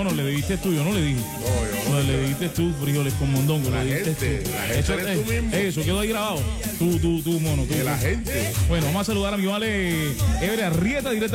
No, le diste tú, yo no le dije. No, le diste tú, frijoles con mondongo. La le diste gente, tú. la gente eres tú mismo. Eso quedó ahí grabado. Tú, mono. Tú. De la gente. Bueno, vamos a saludar a mi vale Ebre Arrieta directamente.